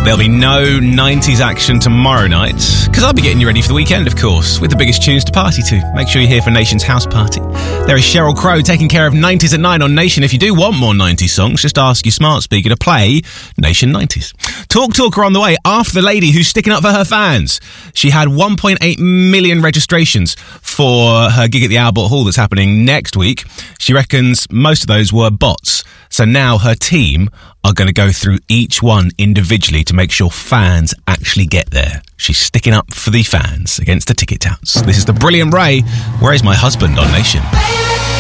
There'll be no 90s action tomorrow night, because I'll be getting you ready for the weekend, of course, with the biggest tunes to party to. Make sure you're here for Nation's House Party. There is Sheryl Crow taking care of 90s at 9 on Nation. If you do want more 90s songs, just ask your smart speaker to play Nation 90s. Talker on the way after the lady who's sticking up for her fans. She had 1.8 million registrations for her gig at the Albert Hall that's happening next week. She reckons most of those were bots. So now her team are going to go through each one individually to make sure fans actually get there. She's sticking up for the fans against the ticket touts. This is the brilliant Ray. Where is my husband on Nation?